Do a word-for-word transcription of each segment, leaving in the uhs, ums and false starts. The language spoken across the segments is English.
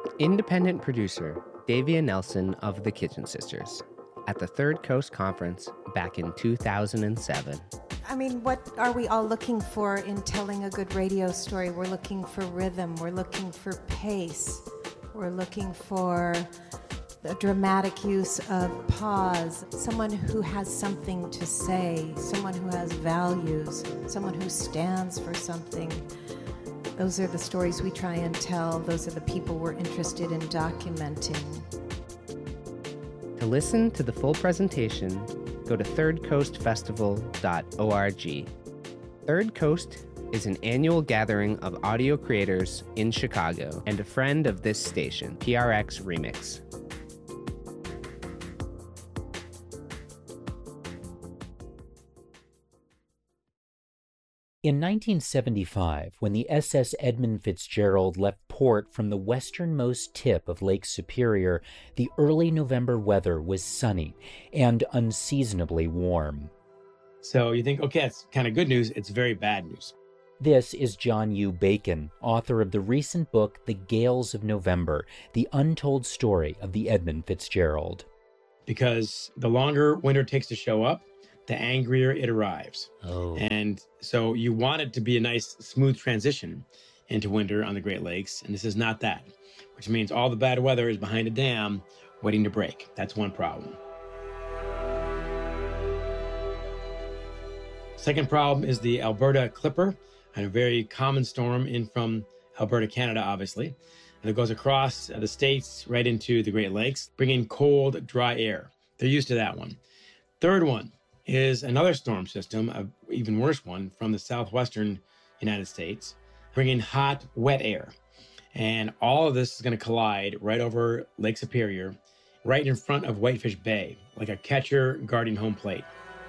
Independent producer Davia Nelson of the Kitchen Sisters at the Third Coast Conference back in two thousand seven. I mean, what are we all looking for in telling a good radio story? We're looking for rhythm, we're looking for pace, we're looking for the dramatic use of pause, someone who has something to say, someone who has values, someone who stands for something. Those are the stories we try and tell. Those are the people we're interested in documenting. To listen to the full presentation, go to third coast festival dot org. Third Coast is an annual gathering of audio creators in Chicago and a friend of this station, P R X Remix. In nineteen seventy-five, when the S S Edmund Fitzgerald left port from the westernmost tip of Lake Superior, the early November weather was sunny and unseasonably warm. So you think, okay, that's kind of good news. It's very bad news. This is John U. Bacon, author of the recent book, The Gales of November, the untold story of the Edmund Fitzgerald. Because the longer winter takes to show up, the angrier it arrives. Oh. And so you want it to be a nice, smooth transition into winter on the Great Lakes, and this is not that, which means all the bad weather is behind a dam waiting to break. That's one problem. Second problem is the Alberta Clipper, and a very common storm in from Alberta, Canada, obviously. And it goes across the states right into the Great Lakes, bringing cold, dry air. They're used to that one. Third one is another storm system, an even worse one, from the southwestern United States, bringing hot, wet air. And all of this is going to collide right over Lake Superior, right in front of Whitefish Bay, like a catcher guarding home plate.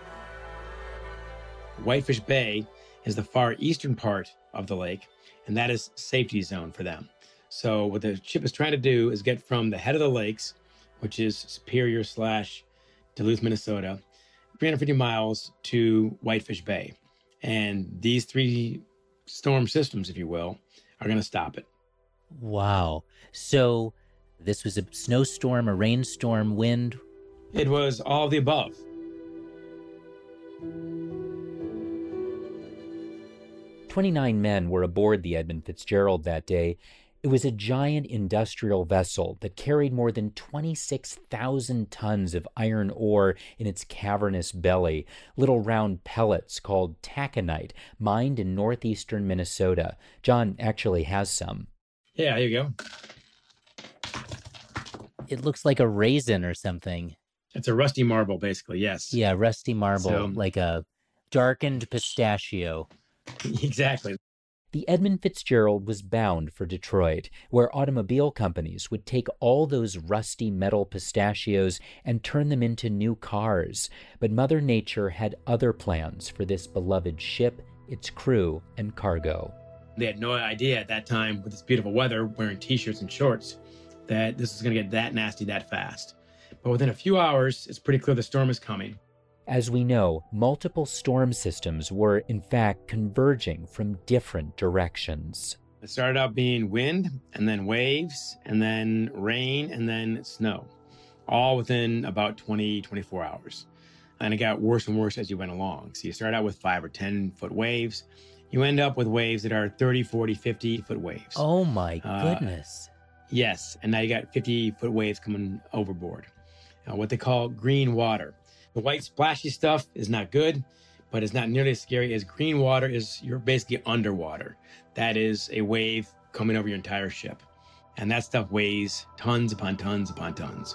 Whitefish Bay is the far eastern part of the lake, and that is safety zone for them. So what the ship is trying to do is get from the head of the lakes, which is Superior slash Duluth, Minnesota, three hundred fifty miles to Whitefish Bay. And these three storm systems, if you will, are going to stop it. Wow. So this was a snowstorm, a rainstorm, wind? It was all of the above. twenty-nine men were aboard the Edmund Fitzgerald that day. It was a giant industrial vessel that carried more than twenty-six thousand tons of iron ore in its cavernous belly, little round pellets called taconite, mined in northeastern Minnesota. John actually has some. Yeah, here you go. It looks like a raisin or something. It's a rusty marble, basically, yes. Yeah, rusty marble, So- like a darkened pistachio. Exactly. The Edmund Fitzgerald was bound for Detroit, where automobile companies would take all those rusty metal pistachios and turn them into new cars. But Mother Nature had other plans for this beloved ship, its crew, and cargo. They had no idea at that time, with this beautiful weather, wearing t-shirts and shorts, that this was going to get that nasty that fast. But within a few hours, it's pretty clear the storm is coming. As we know, multiple storm systems were, in fact, converging from different directions. It started out being wind, and then waves, and then rain, and then snow, all within about twenty, twenty-four hours. And it got worse and worse as you went along. So you start out with five or ten foot waves. You end up with waves that are thirty, forty, fifty foot waves. Oh my Uh, goodness. Yes, and now you got fifty foot waves coming overboard. Uh, what they call green water. The white splashy stuff is not good, but it's not nearly as scary as green water is. You're basically underwater. That is a wave coming over your entire ship. And that stuff weighs tons upon tons upon tons.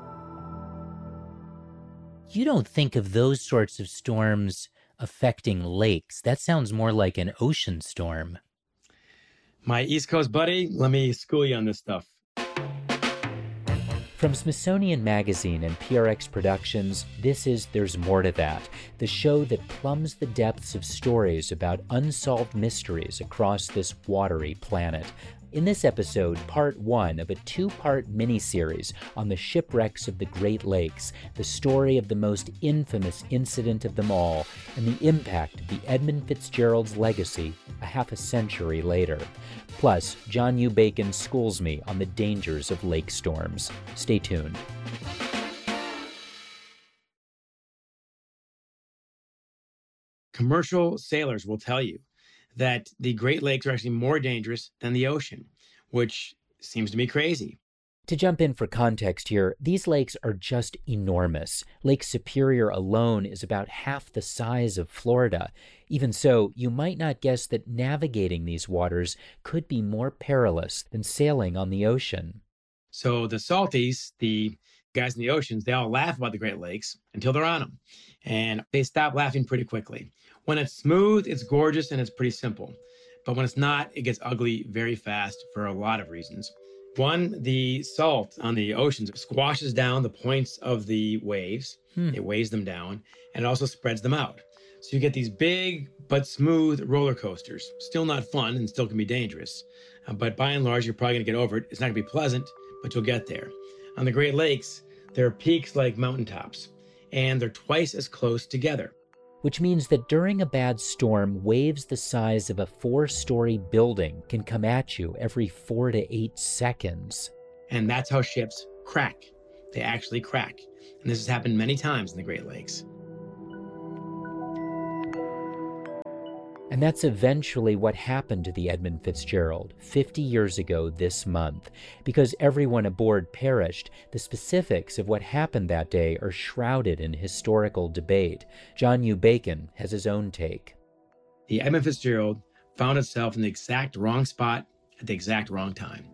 You don't think of those sorts of storms affecting lakes. That sounds more like an ocean storm. My East Coast buddy, let me school you on this stuff. From Smithsonian Magazine and P R X Productions, this is There's More to That, the show that plumbs the depths of stories about unsolved mysteries across this watery planet. In this episode, part one of a two-part miniseries on the shipwrecks of the Great Lakes, the story of the most infamous incident of them all, and the impact of the Edmund Fitzgerald's legacy a half a century later. Plus, John U. Bacon schools me on the dangers of lake storms. Stay tuned. Commercial sailors will tell you that the Great Lakes are actually more dangerous than the ocean, which seems to me crazy. To jump in for context here, these lakes are just enormous. Lake Superior alone is about half the size of Florida. Even so, you might not guess that navigating these waters could be more perilous than sailing on the ocean. So the salties, the guys in the oceans, they all laugh about the Great Lakes until they're on them. And they stop laughing pretty quickly. When it's smooth, it's gorgeous and it's pretty simple. But when it's not, it gets ugly very fast for a lot of reasons. One, the salt on the oceans squashes down the points of the waves. Hmm. It weighs them down, and it also spreads them out. So you get these big but smooth roller coasters. Still not fun and still can be dangerous. Uh, but by and large, you're probably going to get over it. It's not going to be pleasant, but you'll get there. On the Great Lakes, there are peaks like mountaintops, and they're twice as close together. Which means that during a bad storm, waves the size of a four-story building can come at you every four to eight seconds. And that's how ships crack. They actually crack. And this has happened many times in the Great Lakes. And that's eventually what happened to the Edmund Fitzgerald fifty years ago this month. Because everyone aboard perished, the specifics of what happened that day are shrouded in historical debate. John U. Bacon has his own take. The Edmund Fitzgerald found itself in the exact wrong spot at the exact wrong time.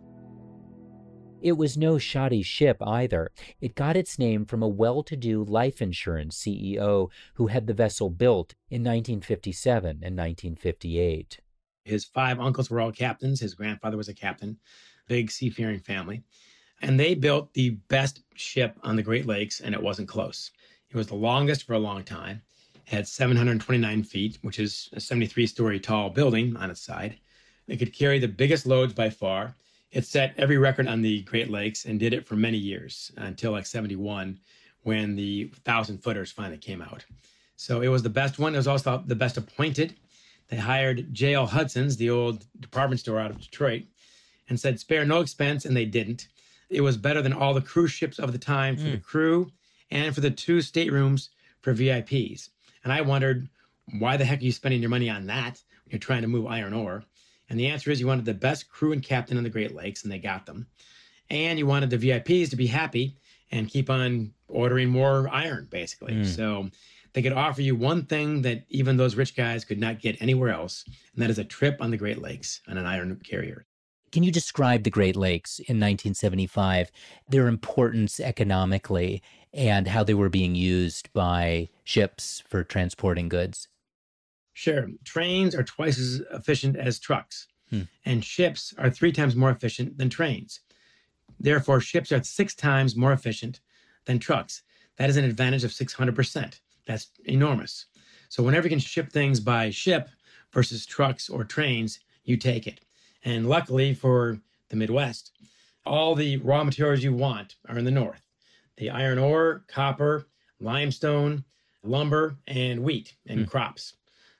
It was no shoddy ship either. It got its name from a well-to-do life insurance C E O who had the vessel built in nineteen fifty-seven and nineteen fifty-eight. His five uncles were all captains. His grandfather was a captain, big seafaring family. And they built the best ship on the Great Lakes, and it wasn't close. It was the longest for a long time. It had seven hundred twenty-nine feet, which is a seventy-three story tall building on its side. It could carry the biggest loads by far. It set every record on the Great Lakes and did it for many years until like seventy-one when the thousand footers finally came out. So it was the best one. It was also the best appointed. They hired J L Hudson's, the old department store out of Detroit, and said spare no expense, and they didn't. It was better than all the cruise ships of the time for mm. the crew and for the two staterooms for V I Ps. And I wondered, why the heck are you spending your money on that when you're trying to move iron ore? And the answer is you wanted the best crew and captain on the Great Lakes, and they got them. And you wanted the V I Ps to be happy and keep on ordering more iron, basically. Mm. So they could offer you one thing that even those rich guys could not get anywhere else, and that is a trip on the Great Lakes on an iron carrier. Can you describe the Great Lakes in nineteen seventy-five, their importance economically, and how they were being used by ships for transporting goods? Sure. Trains are twice as efficient as trucks, hmm. and ships are three times more efficient than trains. Therefore, ships are six times more efficient than trucks. That is an advantage of six hundred percent. That's enormous. So whenever you can ship things by ship versus trucks or trains, you take it. And luckily for the Midwest, all the raw materials you want are in the north. The iron ore, copper, limestone, lumber, and wheat and hmm. crops.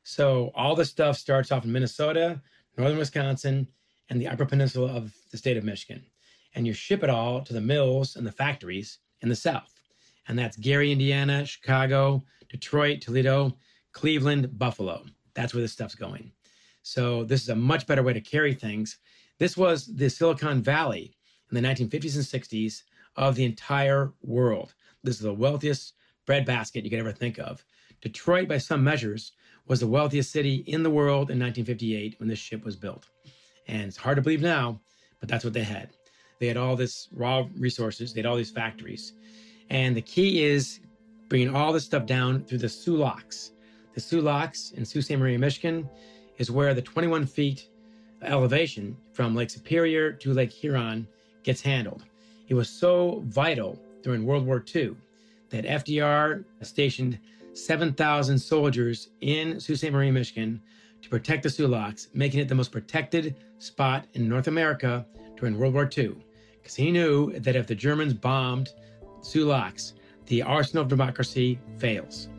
So all the stuff starts off in Minnesota, northern Wisconsin, and the Upper Peninsula of the state of Michigan. And you ship it all to the mills and the factories in the South. And that's Gary, Indiana, Chicago, Detroit, Toledo, Cleveland, Buffalo. That's where this stuff's going. So this is a much better way to carry things. This was the Silicon Valley in the nineteen fifties and sixties of the entire world. This is the wealthiest breadbasket you could ever think of. Detroit, by some measures, was the wealthiest city in the world in nineteen fifty-eight when this ship was built. And it's hard to believe now, but that's what they had. They had all this raw resources. They had all these factories. And the key is bringing all this stuff down through the Soo Locks. The Soo Locks in Sault Ste. Marie, Michigan, is where the twenty-one feet elevation from Lake Superior to Lake Huron gets handled. It was so vital during World War Two that F D R stationed seven thousand soldiers in Sault Ste. Marie, Michigan to protect the Sulaks, making it the most protected spot in North America during World War Two. Because he knew that if the Germans bombed Sulaks, the arsenal of democracy fails.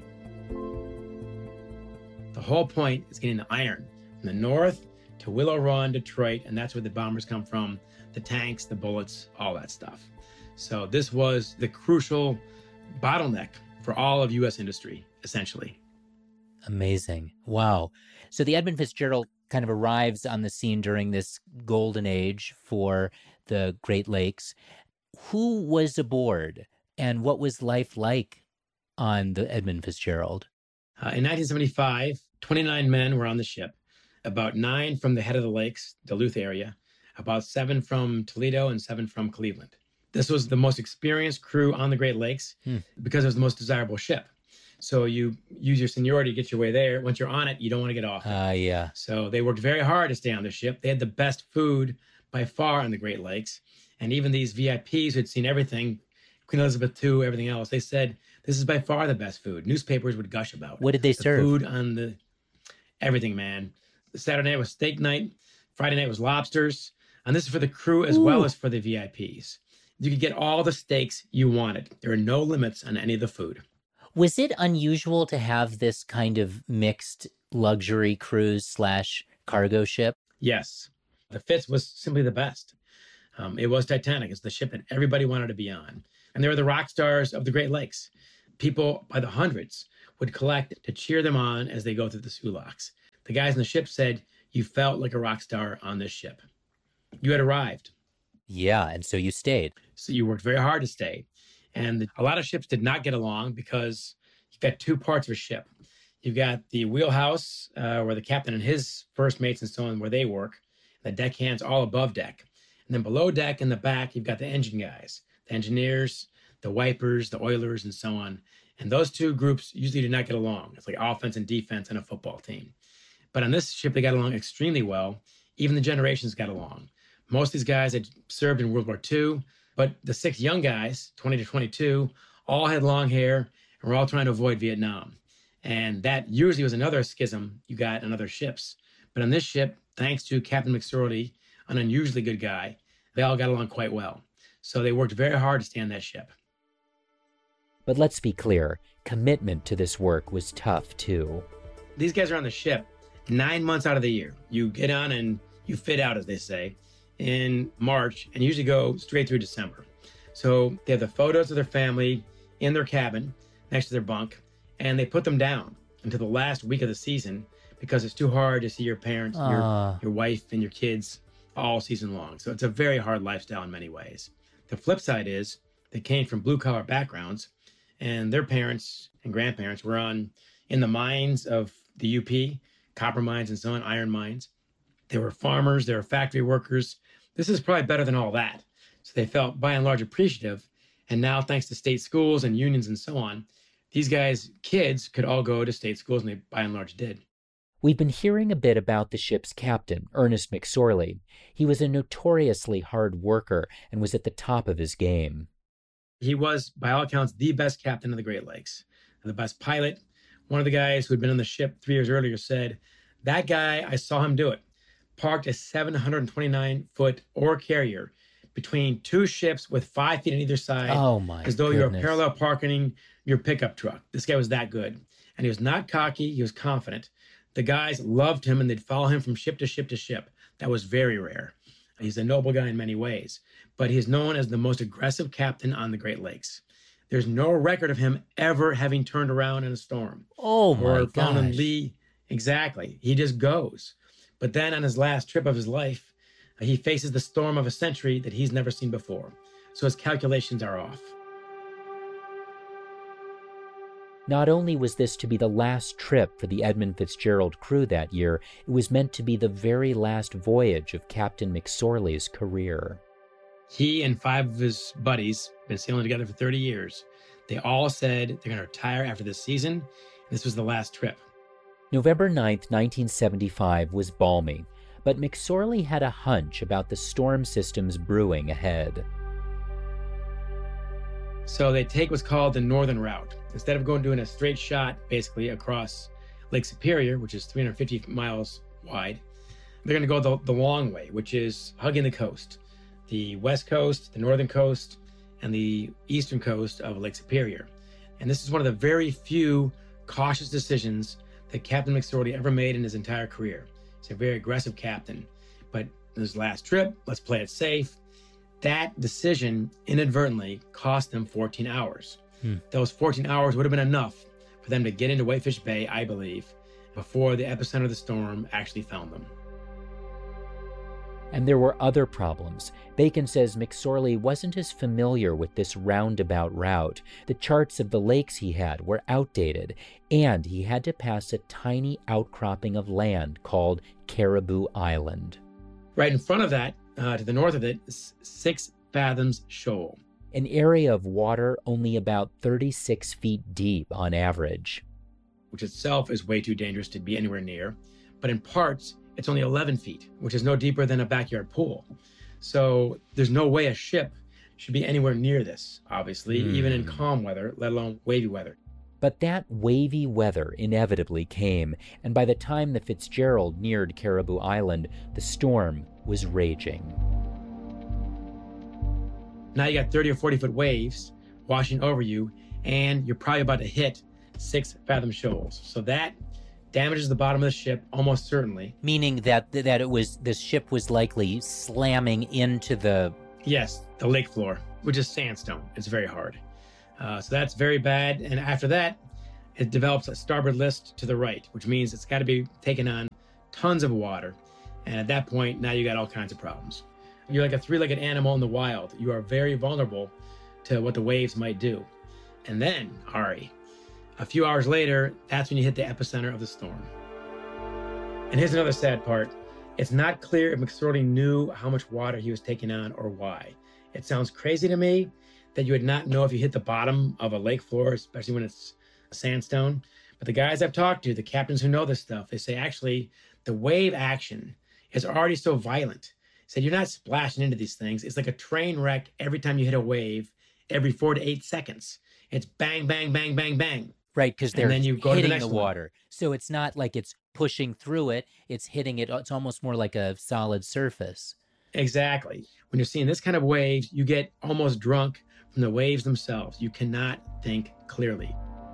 The whole point is getting the iron from the north to Willow Run, Detroit, and that's where the bombers come from, the tanks, the bullets, all that stuff. So this was the crucial bottleneck for all of U S industry, essentially. Amazing. Wow. So the Edmund Fitzgerald kind of arrives on the scene during this golden age for the Great Lakes. Who was aboard and what was life like on the Edmund Fitzgerald? Uh, in nineteen seventy-five, twenty-nine men were on the ship, about nine from the head of the lakes, Duluth area, about seven from Toledo and seven from Cleveland. This was the most experienced crew on the Great Lakes hmm. because it was the most desirable ship. So you use your seniority to get your way there. Once you're on it, you don't want to get off it. Uh, yeah. So they worked very hard to stay on the ship. They had the best food by far on the Great Lakes. And even these V I Ps who had seen everything, Queen Elizabeth the Second, everything else, they said, this is by far the best food. Newspapers would gush about it. What did they the serve? Food on the, everything, man. Saturday night was steak night. Friday night was lobsters. And this is for the crew as Ooh. well as for the V I Ps. You could get all the steaks you wanted. There are no limits on any of the food. Was it unusual to have this kind of mixed luxury cruise slash cargo ship? Yes. The Fitz was simply the best. Um, it was Titanic. It's the ship that everybody wanted to be on. And they were the rock stars of the Great Lakes. People by the hundreds would collect to cheer them on as they go through the Sulaks. The guys on the ship said, you felt like a rock star on this ship. You had arrived. Yeah, and so you stayed. So you worked very hard to stay. And the, a lot of ships did not get along because you've got two parts of a ship. You've got the wheelhouse, uh, where the captain and his first mates and so on, where they work. The deckhands all above deck. And then below deck in the back, you've got the engine guys, the engineers, the wipers, the oilers, and so on. And those two groups usually do not get along. It's like offense and defense in a football team. But on this ship, they got along extremely well. Even the generations got along. Most of these guys had served in World War Two, but the six young guys, twenty to twenty-two, all had long hair and were all trying to avoid Vietnam. And that usually was another schism you got on other ships. But on this ship, thanks to Captain McSorley, an unusually good guy, they all got along quite well. So they worked very hard to stay on that ship. But let's be clear, commitment to this work was tough too. These guys are on the ship nine months out of the year. You get on and you fit out, as they say, in March and usually go straight through December. So they have the photos of their family in their cabin next to their bunk, and they put them down until the last week of the season because it's too hard to see your parents, uh. your, your wife, and your kids all season long. So it's a very hard lifestyle in many ways. The flip side is they came from blue-collar backgrounds, and their parents and grandparents were on in the mines of the U P, copper mines and so on, iron mines. They were farmers, they were factory workers. This is probably better than all that. So they felt by and large appreciative. And now, thanks to state schools and unions and so on, these guys' kids could all go to state schools, and they by and large did. We've been hearing a bit about the ship's captain, Ernest McSorley. He was a notoriously hard worker and was at the top of his game. He was, by all accounts, the best captain of the Great Lakes, the best pilot. One of the guys who had been on the ship three years earlier said, that guy, I saw him do it. Parked a seven hundred twenty-nine foot ore carrier between two ships with five feet on either side. Oh my As though goodness. you're parallel parking your pickup truck. This guy was that good. And he was not cocky, he was confident. The guys loved him and they'd follow him from ship to ship to ship. That was very rare. He's a noble guy in many ways, but he's known as the most aggressive captain on the Great Lakes. There's no record of him ever having turned around in a storm. Oh my or found gosh. him lee. Exactly. He just goes. But then on his last trip of his life, he faces the storm of a century that he's never seen before. So his calculations are off. Not only was this to be the last trip for the Edmund Fitzgerald crew that year, it was meant to be the very last voyage of Captain McSorley's career. He and five of his buddies been sailing together for thirty years. They all said they're going to retire after this season. This was the last trip. November ninth, nineteen seventy-five was balmy, but McSorley had a hunch about the storm systems brewing ahead. So they take what's called the northern route. Instead of going doing a straight shot, basically, across Lake Superior, which is three hundred fifty miles wide. They're going to go the, the long way, which is hugging the coast, the west coast, the northern coast, and the eastern coast of Lake Superior. And this is one of the very few cautious decisions that Captain McSorley ever made in his entire career. He's a very aggressive captain, but his last trip, let's play it safe. That decision inadvertently cost them fourteen hours. Hmm. Those fourteen hours would have been enough for them to get into Whitefish Bay, I believe, before the epicenter of the storm actually found them. And there were other problems. Bacon says McSorley wasn't as familiar with this roundabout route. The charts of the lakes he had were outdated, and he had to pass a tiny outcropping of land called Caribou Island. Right in front of that, uh, to the north of it, is Six Fathoms Shoal. An area of water only about thirty-six feet deep on average. Which itself is way too dangerous to be anywhere near. But in parts, it's only eleven feet, which is no deeper than a backyard pool. So there's no way a ship should be anywhere near this, obviously, mm. even in calm weather, let alone wavy weather. But that wavy weather inevitably came, and by the time the Fitzgerald neared Caribou Island, the storm was raging. Now you got thirty or forty foot waves washing over you, and you're probably about to hit Six Fathom Shoals. So that damages the bottom of the ship almost certainly. Meaning that that it was this ship was likely slamming into the yes the lake floor, which is sandstone. It's very hard. Uh, so that's very bad. And after that, it develops a starboard list to the right, which means it's got to be taking on tons of water. And at that point, now you got all kinds of problems. You're like a three-legged animal in the wild. You are very vulnerable to what the waves might do. And then, Ari, a few hours later, that's when you hit the epicenter of the storm. And here's another sad part. It's not clear if McSorley knew how much water he was taking on or why. It sounds crazy to me that you would not know if you hit the bottom of a lake floor, especially when it's sandstone. But the guys I've talked to, the captains who know this stuff, they say actually the wave action is already so violent. Said you're not splashing into these things. It's like a train wreck every time you hit a wave, every four to eight seconds. It's bang, bang, bang, bang, bang. Right, because they're then you go hitting to the, the water. One. So it's not like it's pushing through it. It's hitting it. It's almost more like a solid surface. Exactly. When you're seeing this kind of waves, you get almost drunk from the waves themselves. You cannot think clearly.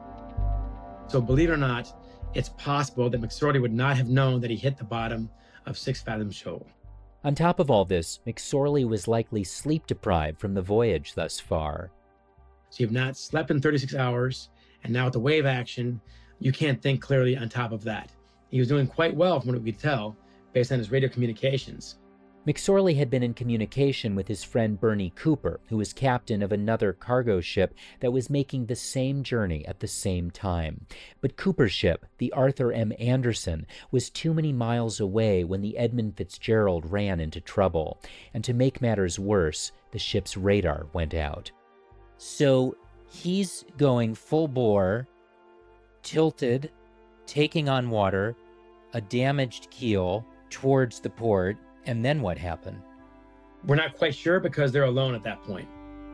So believe it or not, it's possible that McSorley would not have known that he hit the bottom of Six Fathom Shoal. On top of all this, McSorley was likely sleep-deprived from the voyage thus far. So you've not slept in thirty-six hours, and now with the wave action, you can't think clearly on top of that. He was doing quite well from what we could tell, based on his radio communications. McSorley had been in communication with his friend Bernie Cooper, who was captain of another cargo ship that was making the same journey at the same time. But Cooper's ship, the Arthur M. Anderson, was too many miles away when the Edmund Fitzgerald ran into trouble. And to make matters worse, the ship's radar went out. So he's going full bore, tilted, taking on water, a damaged keel towards the port. And then what happened? We're not quite sure because they're alone at that point.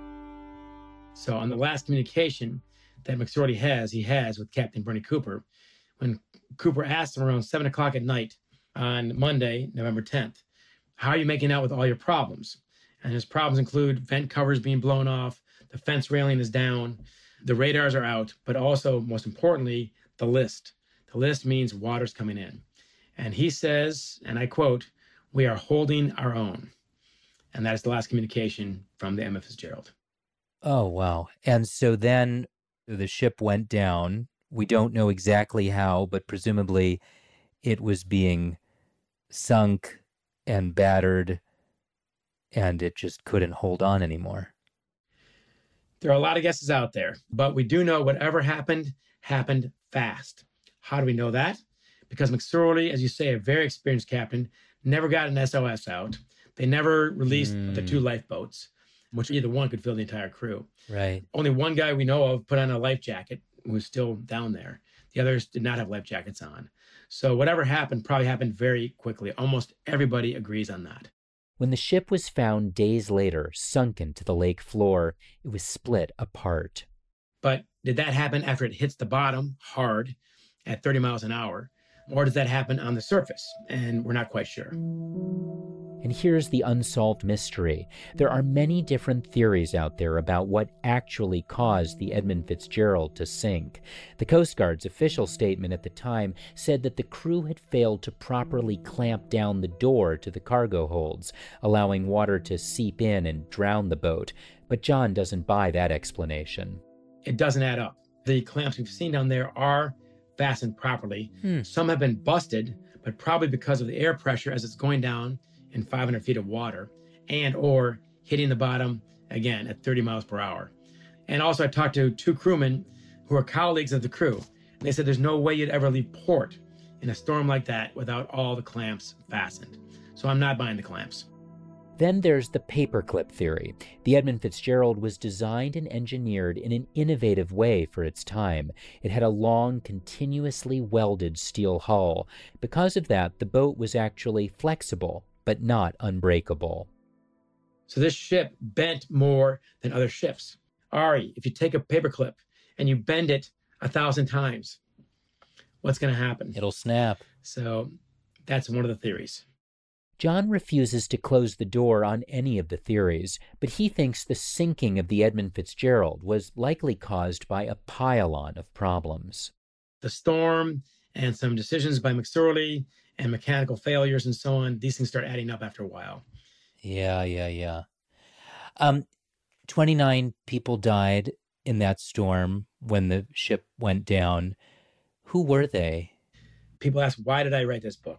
So on the last communication that McSorley has, he has with Captain Bernie Cooper, when Cooper asked him around seven o'clock at night on Monday, November tenth, how are you making out with all your problems? And his problems include vent covers being blown off, the fence railing is down, the radars are out, but also, most importantly, the list. The list means water's coming in. And he says, and I quote, "We are holding our own." And that is the last communication from the M F Fitzgerald. Oh, wow. And so then the ship went down. We don't know exactly how, but presumably it was being sunk and battered, and it just couldn't hold on anymore. There are a lot of guesses out there, but we do know whatever happened, happened fast. How do we know that? Because McSorley, as you say, a very experienced captain, never got an S O S out. They never released mm. the two lifeboats, which either one could fill the entire crew. Right. Only one guy we know of put on a life jacket who was still down there. The others did not have life jackets on. So whatever happened probably happened very quickly. Almost everybody agrees on that. When the ship was found days later, sunken to the lake floor, it was split apart. But did that happen after it hits the bottom hard at thirty miles an hour? Or does that happen on the surface? And we're not quite sure. And here's the unsolved mystery. There are many different theories out there about what actually caused the Edmund Fitzgerald to sink. The Coast Guard's official statement at the time said that the crew had failed to properly clamp down the door to the cargo holds, allowing water to seep in and drown the boat. But John doesn't buy that explanation. It doesn't add up. The clamps we've seen down there are fastened properly. Hmm. Some have been busted, but probably because of the air pressure as it's going down in five hundred feet of water and or hitting the bottom again at thirty miles per hour. And also I talked to two crewmen who are colleagues of the crew. And they said there's no way you'd ever leave port in a storm like that without all the clamps fastened. So I'm not buying the clamps. Then there's the paperclip theory. The Edmund Fitzgerald was designed and engineered in an innovative way for its time. It had a long, continuously welded steel hull. Because of that, the boat was actually flexible, but not unbreakable. So this ship bent more than other ships. Ari, if you take a paperclip and you bend it a thousand times, what's going to happen? It'll snap. So that's one of the theories. John refuses to close the door on any of the theories, but he thinks the sinking of the Edmund Fitzgerald was likely caused by a pile-on of problems. The storm and some decisions by McSorley and mechanical failures and so on, these things start adding up after a while. Yeah, yeah, yeah. Um, twenty-nine people died in that storm when the ship went down. Who were they? People ask, why did I write this book?